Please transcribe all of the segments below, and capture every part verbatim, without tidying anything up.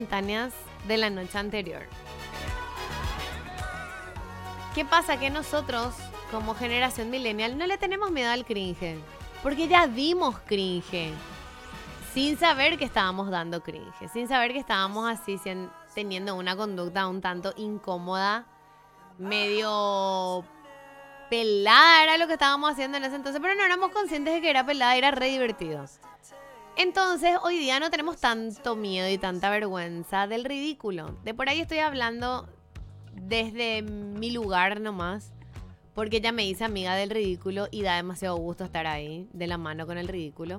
instantáneas de la noche anterior. ¿Qué pasa? Que nosotros, como generación millennial, no le tenemos miedo al cringe. Porque ya dimos cringe. Sin saber que estábamos dando cringe. Sin saber que estábamos así, teniendo una conducta un tanto incómoda. Medio pelada era lo que estábamos haciendo en ese entonces. Pero no éramos conscientes de que era pelada, era re divertido. Entonces, hoy día no tenemos tanto miedo y tanta vergüenza del ridículo. De por ahí estoy hablando desde mi lugar nomás, porque ya me hice amiga del ridículo y da demasiado gusto estar ahí, de la mano con el ridículo.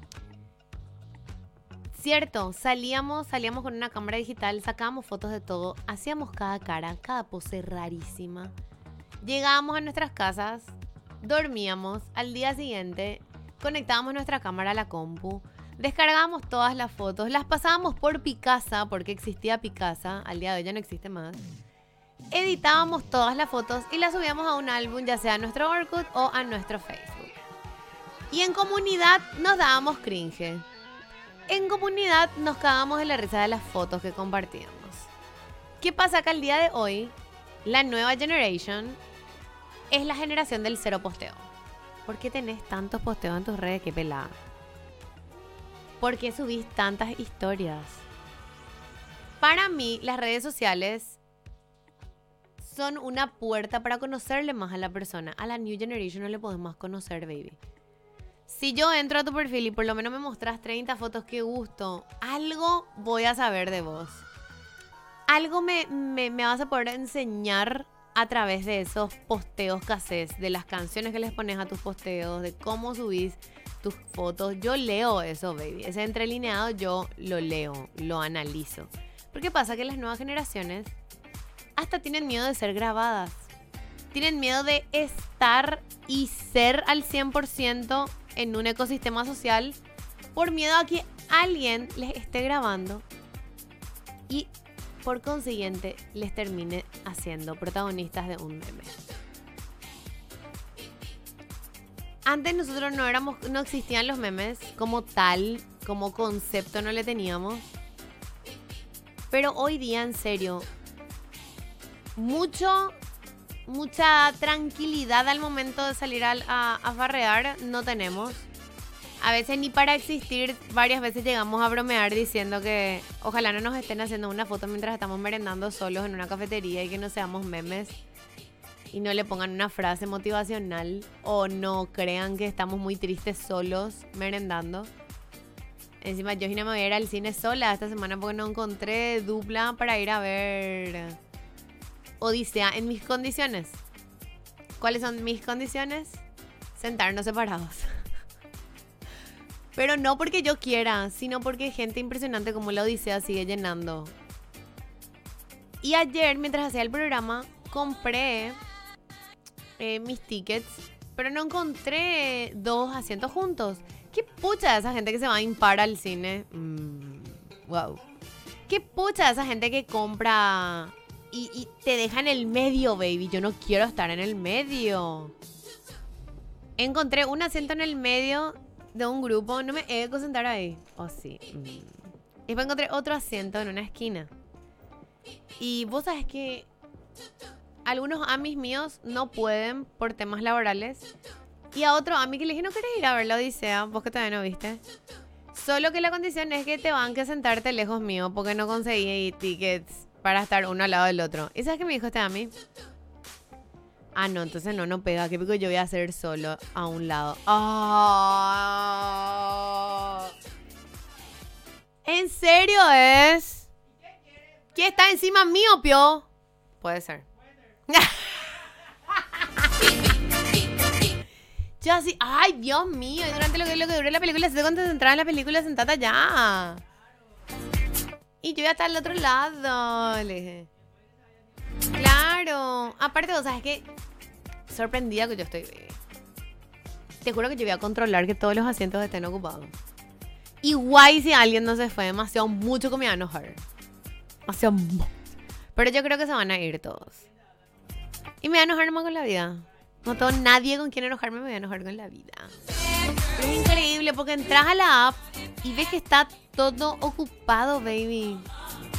Cierto, salíamos, salíamos con una cámara digital, sacábamos fotos de todo, hacíamos cada cara, cada pose rarísima. Llegábamos a nuestras casas, dormíamos, al día siguiente conectábamos nuestra cámara a la compu, descargábamos todas las fotos, las pasábamos por Picasa, porque existía Picasa, al día de hoy ya no existe más. Editábamos todas las fotos y las subíamos a un álbum, ya sea a nuestro Orkut o a nuestro Facebook. Y en comunidad nos dábamos cringe. En comunidad nos cagábamos de la risa de las fotos que compartíamos. ¿Qué pasa? Que al día de hoy, la nueva generation es la generación del cero posteo. ¿Por qué tenés tantos posteos en tus redes? ¡Qué pelada! ¿Por qué subís tantas historias? Para mí, las redes sociales son una puerta para conocerle más a la persona. A la new generation no le podemos conocer, baby. Si yo entro a tu perfil y por lo menos me mostrás treinta fotos, qué gusto. Algo voy a saber de vos. Algo me, me, me vas a poder enseñar a través de esos posteos que haces, de las canciones que les pones a tus posteos, de cómo subís tus fotos. Yo leo eso, baby. Ese entrelineado yo lo leo, lo analizo. ¿Por qué pasa? Que las nuevas generaciones hasta tienen miedo de ser grabadas. Tienen miedo de estar y ser al cien por ciento en un ecosistema social por miedo a que alguien les esté grabando y por consiguiente les termine haciendo protagonistas de un meme. Antes nosotros no éramos, no existían los memes como tal, como concepto no le teníamos. Pero hoy día, en serio, mucho, mucha tranquilidad al momento de salir a, a, a farrear no tenemos. A veces ni para existir, varias veces llegamos a bromear diciendo que ojalá no nos estén haciendo una foto mientras estamos merendando solos en una cafetería y que no seamos memes y no le pongan una frase motivacional o no crean que estamos muy tristes solos merendando. Encima yo no me voy a ir al cine sola esta semana porque no encontré dupla para ir a ver Odisea en mis condiciones. ¿Cuáles son mis condiciones? Sentarnos separados. Pero no porque yo quiera, sino porque hay gente impresionante como la Odisea sigue llenando. Y ayer, mientras hacía el programa, compré eh, mis tickets, pero no encontré dos asientos juntos. ¿Qué pucha de esa gente que se va a impar al cine? Mm, wow. ¿Qué pucha de esa gente que compra y, y te deja en el medio, baby? Yo no quiero estar en el medio. Encontré un asiento en el medio de un grupo. No me he de sentar ahí. Oh, sí. Mm. Y después encontré otro asiento en una esquina. Y vos sabés que algunos amis míos no pueden por temas laborales. Y a otro ami que le dije, ¿no querés ir a ver la Odisea? Vos que todavía no viste. Solo que la condición es que te van que sentarte lejos mío porque no conseguí tickets para estar uno al lado del otro. ¿Y sabes qué me dijo este ami? Ah, no, entonces no, no pega. ¿Qué pico yo voy a hacer solo a un lado? Oh. ¿En serio es? ¿Quién está encima mío, pio? Puede ser. Yo así, ay, Dios mío. Y durante lo que, lo que duró la película, se te concentraba en la película sentada ya. Y yo voy a estar al otro lado, le dije. Claro. Aparte, vos sabes que sorprendida que yo estoy. Te juro que yo voy a controlar que todos los asientos estén ocupados. Igual si alguien no se fue demasiado mucho que me va a enojar. Demasiado. Pero yo creo que se van a ir todos. Y me voy a enojar nomás con la vida. No tengo nadie con quien enojarme, me voy a enojar con la vida. Pero es increíble porque entras a la app y ves que está todo ocupado, baby.